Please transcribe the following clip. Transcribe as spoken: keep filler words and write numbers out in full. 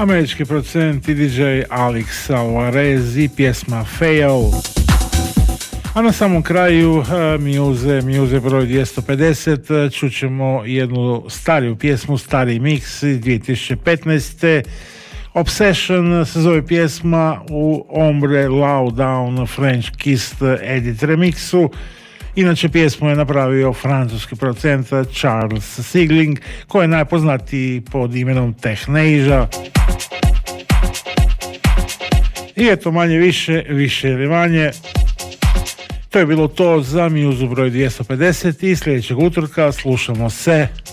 Američki producent i D J Alex Alvarez i pjesma Fail. A na samom kraju uh, Muse, Muse broj dvjesto pedeset, uh, čućemo jednu stariju pjesmu, stariji mix iz dvije tisuće petnaeste. Obsession se zove pjesma u Ombre Low Down French Kissed Edit remixu. Inače pjesmu je napravio francuski producent Charles Sigling, koji je najpoznatiji pod imenom Technasia. I eto, manje više, više ili manje, to je bilo to za Muse broj dvjesto pedeset i sljedećeg utorka slušamo se